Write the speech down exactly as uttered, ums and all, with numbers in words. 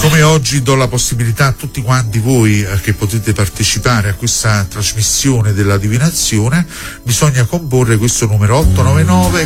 Come oggi do la possibilità a tutti quanti voi eh, che potete partecipare a questa trasmissione della divinazione, bisogna comporre questo numero otto nove nove